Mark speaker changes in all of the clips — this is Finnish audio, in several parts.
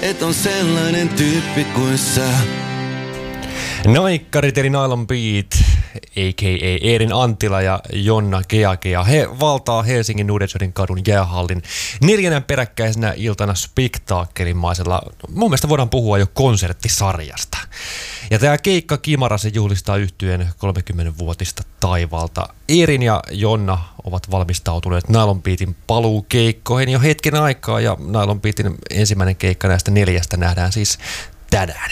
Speaker 1: et on sellainen tyyppi kuin sä.
Speaker 2: Naikkarit eli Nylon Beat, a.k.a. Eerin Anttila ja Jonna Geagea. He valtaa Helsingin Nudesjodin kadun jäähallin 4. peräkkäisenä iltana spektaakkelimaisella. Mun mielestä voidaan puhua jo konserttisarjasta. Ja tämä keikka Kimarassa juhlistaa yhtyeen 30-vuotista taivalta. Eerin ja Jonna ovat valmistautuneet Nylon Beatin paluukeikkoihin jo hetken aikaa, ja Nylon Beatin ensimmäinen keikka näistä 4 nähdään siis tänään.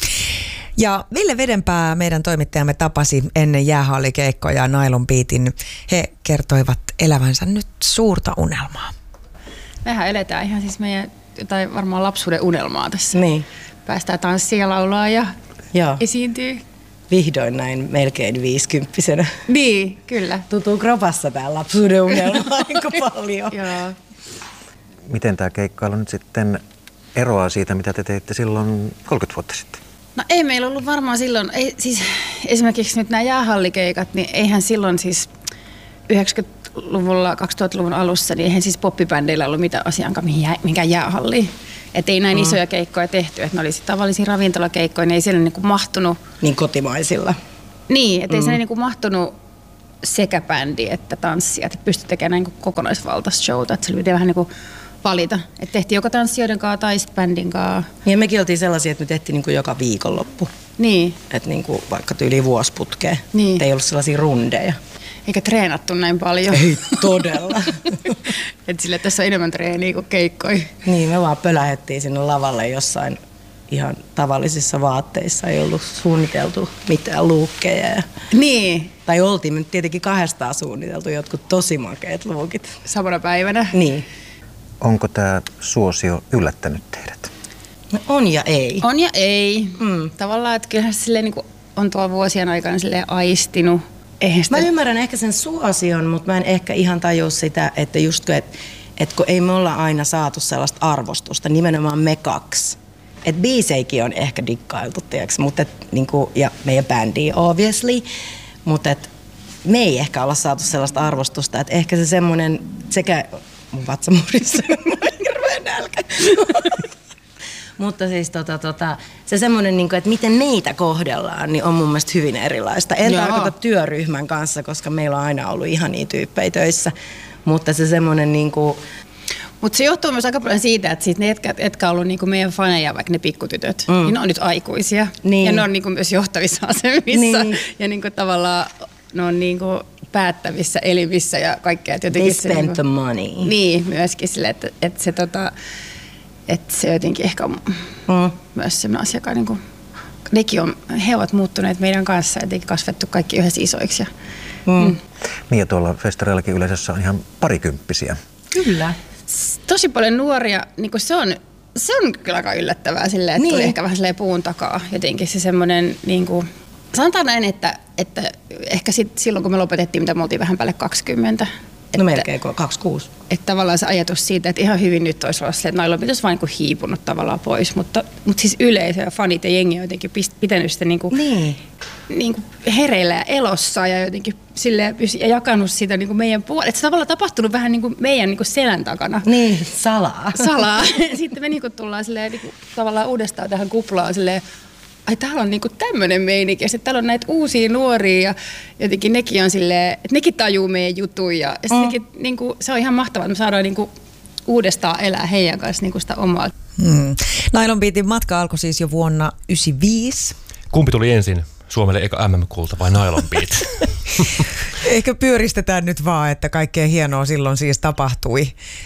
Speaker 3: Ja Ville Vedenpää, meidän toimittajamme, tapasi ennen jäähallikeikkoja Nylon Beatin. He kertoivat elävänsä nyt suurta unelmaa.
Speaker 4: Mehän eletään ihan siis meidän jotain varmaan lapsuuden unelmaa tässä.
Speaker 5: Niin.
Speaker 4: Päästään tanssia ja laulaa ja
Speaker 5: Joo.
Speaker 4: esiintyy.
Speaker 5: Vihdoin näin melkein 50-vuotiaana.
Speaker 4: Niin, kyllä.
Speaker 5: Tuntuu kropassa tää lapsuuden unelma aika paljon.
Speaker 4: Joo.
Speaker 6: Miten tämä keikkailu nyt sitten eroaa siitä, mitä te teitte silloin 30 vuotta sitten?
Speaker 4: No ei meillä ollut varmaan silloin, siis esimerkiksi nyt nämä jäähallikeikat, niin eihän silloin siis 90-luvulla, 2000-luvun alussa, niin eihän siis poppibändeillä ollut mitään asiankaan mihinkään jäähalliin. Että ei näin isoja keikkoja tehty, että ne oli tavallisia ravintolakeikkoja, niin ei siellä niinku mahtunut.
Speaker 5: Niin kotimaisilla.
Speaker 4: Niin, että ei siellä niinku mahtunut sekä bändi että tanssia, että pystyi tekemään niinku kokonaisvaltaista showta, että se oli vähän niinku valita. Että tehtiin joko tanssijoiden kanssa tai bändin kanssa.
Speaker 5: Ja mekin oltiin sellaisia, että me tehtiin niinku joka viikonloppu.
Speaker 4: Niin.
Speaker 5: Että niinku vaikka tyyli vuosiputkeen.
Speaker 4: Niin.
Speaker 5: Et ei ollut sellaisia rundeja.
Speaker 4: Eikä treenattu näin paljon.
Speaker 5: Ei todella.
Speaker 4: Että sille tässä on enemmän treeniä kuin keikkoja.
Speaker 5: Niin, me vaan pölähettiin sinne lavalle jossain ihan tavallisissa vaatteissa. Ei ollut suunniteltu mitään luukkeja.
Speaker 4: Niin.
Speaker 5: Tai oltiin me tietenkin 2 suunniteltu jotkut tosi makeat luukit.
Speaker 4: Samana päivänä.
Speaker 5: Niin.
Speaker 6: Onko tämä suosio yllättänyt teidät?
Speaker 5: No on ja ei.
Speaker 4: On ja ei. Tavallaan, että kyllähän se silleen, niin kuin on tuolla vuosien aikana silleen aistinut.
Speaker 5: Mä ymmärrän ehkä sen suosion, mutta mä en ehkä ihan tajua sitä, että just kun ei me olla aina saatu sellaista arvostusta, nimenomaan me 2. Että biiseikin on ehkä dikkailtu, mutta niinku, ja meidän bändi obviously, mutta me ei ehkä olla saatu sellaista arvostusta, että ehkä se semmoinen sekä mun vatsamurissa on hirveä nälkä. Mutta siis se semmoinen, niin että miten meitä kohdellaan, niin on mun mielestä hyvin erilaista. En tarkoita työryhmän kanssa, koska meillä on aina ollut ihania tyyppejä töissä, mutta se semmoinen niin kuin...
Speaker 4: Mutta se johtuu myös aika paljon siitä, että ne, jotka on ollut niinku meidän faneja, vaikka ne pikkutytöt, niin ne on nyt aikuisia. Niin. Ja ne on niinku myös johtavissa asemissa. Niin. Ja niinku tavallaan ne on niinku päättävissä elimissä ja kaikkea.
Speaker 5: They spent the money.
Speaker 4: Niin, myöskin sille, että se jotenkin ehkä on myös sellainen asia, joka niinku, he ovat muuttuneet meidän kanssa ja jotenkin kasvettu kaikki yhdessä isoiksi.
Speaker 6: Niin ja tuolla festareillakin yleisössä on ihan parikymppisiä.
Speaker 4: Kyllä. Tosi paljon nuoria, niin se on kyllä aika yllättävää silleen, että tuli ehkä vähän silleen puun takaa jotenkin se semmoinen, niin kuin, sanotaan näin, että ehkä silloin kun me lopetettiin, mitä me oltiin vähän päälle 20.
Speaker 5: No melkein 26.
Speaker 4: Että tavallaan se ajatus siitä, että ihan hyvin nyt olisi ollut se, että Nylon pitäisi vain niin hiipunut tavallaan pois, mutta siis yleisö ja fanit ja jengi on jotenkin pitänyt sitä niin kuin hereillä ja elossa ja jotenkin silleen, ja jakanut sitä niin kuin meidän puolelle. Että se tavallaan tapahtunut vähän niin kuin meidän niin kuin selän takana.
Speaker 5: Niin, salaa.
Speaker 4: Sitten me niin kuin tullaan silleen, niin kuin, tavallaan uudestaan tähän kuplaan silleen, ai täällä on niinku tämmöinen meininki ja sitten täällä on näitä uusia nuoria ja jotenkin nekin on silleen, että nekin tajuu meidän jutun ja nekin, niinku, se on ihan mahtavaa, että me saadaan niinku uudestaan elää heidän kanssa niinku sitä omaa.
Speaker 3: Nylon Beatin matka alkoi siis jo vuonna 1995.
Speaker 2: Kumpi tuli ensin? Suomelle eka MM-kulta vai Nylon Beat?
Speaker 3: Ehkä pyöristetään nyt vaan, että kaikkea hienoa silloin siis tapahtui,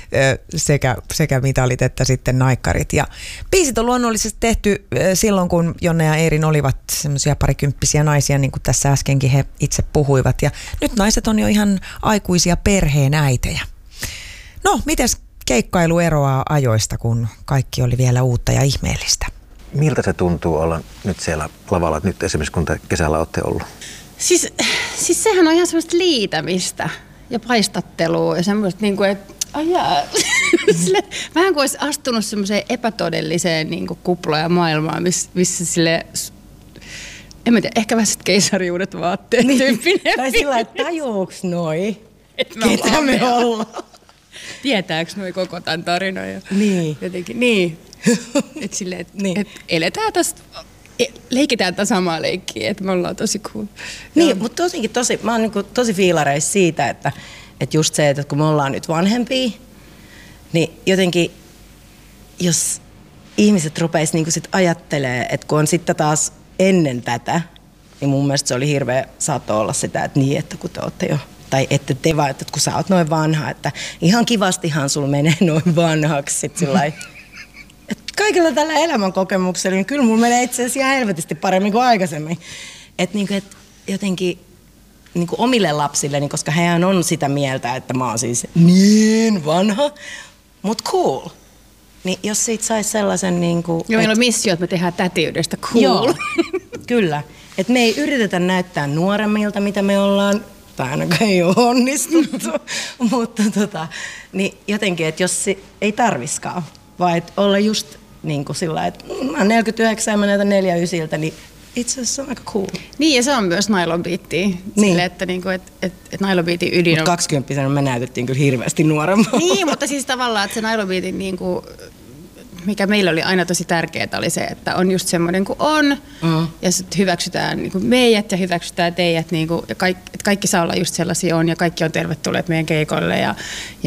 Speaker 3: sekä mitalit että sitten naikkarit. Ja biisit on luonnollisesti tehty silloin, kun Jonna ja Eerin olivat semmoisia parikymppisiä naisia, niin kuin tässä äskenkin he itse puhuivat. Ja nyt naiset on jo ihan aikuisia perheenäitejä. No, mites keikkailu eroaa ajoista, kun kaikki oli vielä uutta ja ihmeellistä?
Speaker 6: Miltä se tuntuu olla nyt siellä lavalla, nyt esimerkiksi kun te kesällä olette ollut?
Speaker 4: Siis sehän on ihan semmoista liitämistä ja paistattelua ja semmoista niin kuin, että vähän kuin olisi astunut semmoiseen epätodelliseen niin kuin kuplaan ja maailmaan, missä sille, en mä tiedä, ehkä vähän sitten keisariuudet vaatteet tyyppinen.
Speaker 5: Tai sillä, että tajuuks noi, ketä me ollaan?
Speaker 4: Tietääks noi koko tämän tarinan?
Speaker 5: Niin.
Speaker 4: Jotenkin, niin. Että silleen, että
Speaker 5: Niin.
Speaker 4: et eletään tästä, leikitään tätä samaa leikkiä, että me ollaan tosi cool.
Speaker 5: Niin, mutta mä oon niinku tosi fiilareissa siitä, että just se, että kun me ollaan nyt vanhempia, niin jotenkin, jos ihmiset rupeis niinku sit ajattelee, että kun on sitten taas ennen tätä, niin mun mielestä se oli hirveä, saattoi olla sitä, että niin, että kun te ootte jo, tai että te vaan, että kun sä oot noin vanha, että ihan kivastihan sul menee noin vanhaksi sit sillai. Kaikilla tällä elämänkokemuksella, niin kyllä mulla menee itse asiassa ihan helvetisti paremmin kuin aikaisemmin. Että niinku, et jotenkin niinku omille lapsille, niin koska hehän on sitä mieltä, että mä oon siis niin vanha, mut cool. Niin jos siitä saisi sellaisen niinku...
Speaker 4: Ja meillä on missio, että me tehdään tätiydestä cool.
Speaker 5: Joo, kyllä. Että me ei yritetä näyttää nuoremmilta, mitä me ollaan, tai ainakaan ei ole onnistuttu, mutta niin jotenkin, että jos se ei tarviskaan, vaan että olla just niin kuin sillä, että mä oon 49 ja mä näytän 49, niin itse asiassa on aika cool.
Speaker 4: Niin, ja se on myös Nylon Beatia.
Speaker 5: Niin.
Speaker 4: Silleen, että niinku, et Nylon Beatin ydin on...
Speaker 5: 20-vuotiaana me näytettiin kyllä hirveästi nuoremmalta.
Speaker 4: Niin, mutta siis tavallaan, että se Nylon Beatin niinku, mikä meillä oli aina tosi tärkeää, oli se, että on just semmoinen kuin on, ja sitten hyväksytään niinku meidät ja hyväksytään teidät, niinku, ja kaikki saa olla just sellaisia on, ja kaikki on tervetulleet meidän keikoille, ja